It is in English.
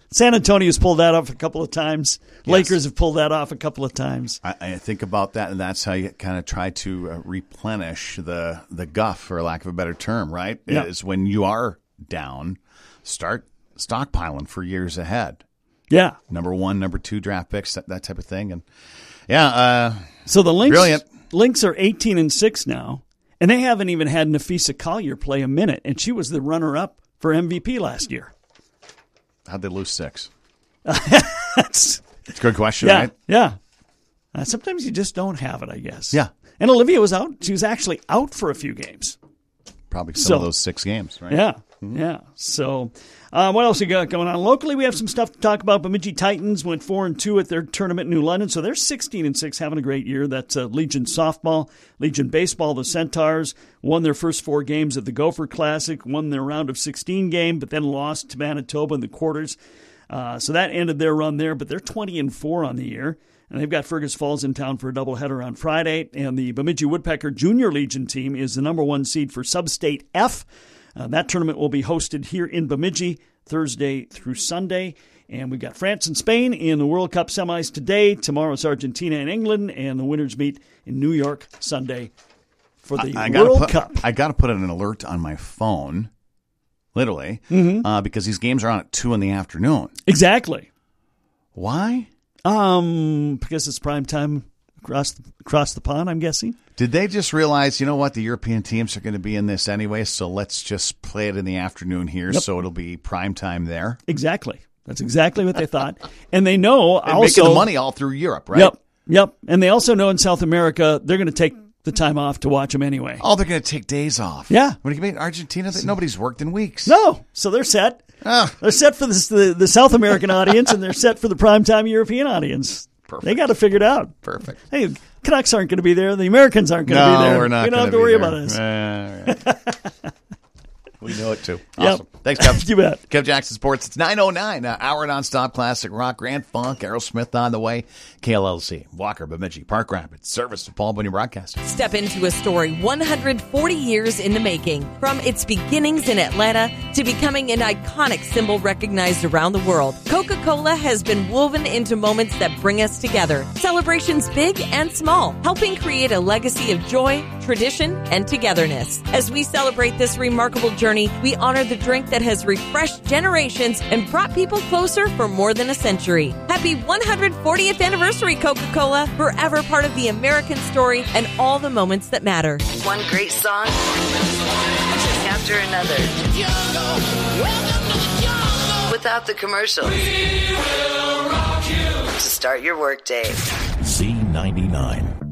San Antonio's pulled that off a couple of times. Yes. Lakers have pulled that off a couple of times. I think about that, and that's how you kind of try to replenish the guff, for lack of a better term, right? Yeah. Is when you are down, start stockpiling for years ahead. Yeah. Number 1, number 2 draft picks, that type of thing. And so the brilliant. Lynx are 18-6 now, and they haven't even had Nafisa Collier play a minute, and she was the runner-up for MVP last year. How'd they lose 6? It's a good question, yeah, right? Yeah. Sometimes you just don't have it, I guess. Yeah. And Olivia was out. She was actually out for a few games. Probably some of those 6 games, right? Yeah. Yeah. So what else you got going on? Locally, we have some stuff to talk about. Bemidji Titans went 4-2 at their tournament in New London. So they're 16-6, having a great year. That's Legion Softball. Legion Baseball, the Centaurs, won their first 4 games at the Gopher Classic, won their round of 16 game, but then lost to Manitoba in the quarters. So that ended their run there, but they're 20-4 on the year. And they've got Fergus Falls in town for a doubleheader on Friday. And the Bemidji Woodpecker Junior Legion team is the number 1 seed for Substate F. That tournament will be hosted here in Bemidji Thursday through Sunday. And we've got France and Spain in the World Cup semis today. Tomorrow's Argentina and England. And the winners meet in New York Sunday for the World Cup. I got to put an alert on my phone, literally, because these games are on at 2 in the afternoon. Exactly. Why? Because it's prime time across the pond, I'm guessing. Did they just realize, you know what, the European teams are going to be in this anyway, so let's just play it in the afternoon here, so it'll be prime time there? Exactly. That's exactly what they thought. And they know and also... making the money all through Europe, right? Yep. And they also know in South America, they're going to take the time off to watch them anyway. Oh, they're going to take days off. Yeah. When you mean Argentina, nobody's worked in weeks. No. So they're set. They're set for the South American audience, and they're set for the primetime European audience. Perfect. They got to figure it out. Perfect. Hey, Canucks aren't going to be there. The Americans aren't going to be there. No, we're not. We don't have to worry about us. Right. We know it, too. Awesome. Yep. Thanks, Kev. You bet. Kev Jackson Sports. It's 9:09. Hour nonstop classic rock, Grand Funk, Aerosmith on the way. KLLC, Walker, Bemidji, Park Rapids, service to Paul Bunny Broadcasting. Step into a story 140 years in the making. From its beginnings in Atlanta to becoming an iconic symbol recognized around the world, Coca-Cola has been woven into moments that bring us together. Celebrations big and small, helping create a legacy of joy, tradition, and togetherness. As we celebrate this remarkable journey, we honor the drink that has refreshed generations and brought people closer for more than a century. Happy 140th anniversary, Coca-Cola, forever part of the American story and all the moments that matter. One great song after another. Without the commercials. To start your workday. Z99.